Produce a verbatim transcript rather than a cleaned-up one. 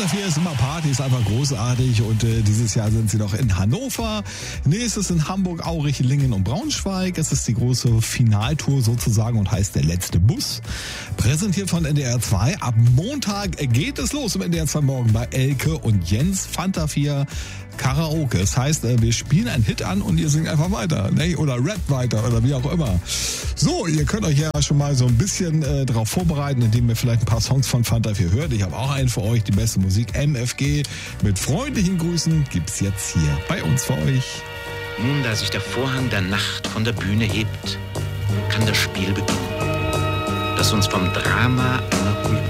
Fanta vier ist immer Party, ist einfach großartig und äh, dieses Jahr sind sie noch in Hannover, nächstes in Hamburg, Aurich, Lingen und Braunschweig. Es ist die große Finaltour sozusagen und heißt Der letzte Bus. Präsentiert von N D R zwei. Ab Montag geht es los im N D R zwei Morgen bei Elke und Jens. Fanta vier Karaoke. Das heißt, wir spielen einen Hit an und ihr singt einfach weiter, ne? Oder rappt weiter oder wie auch immer. So, ihr könnt euch ja schon mal so ein bisschen äh, darauf vorbereiten, indem ihr vielleicht ein paar Songs von Fanta vier hört. Ich habe auch einen für euch, die beste Musik, M F G. Mit freundlichen Grüßen gibt's jetzt hier bei uns für euch. Nun, da sich der Vorhang der Nacht von der Bühne hebt, kann das Spiel beginnen, das uns vom Drama einer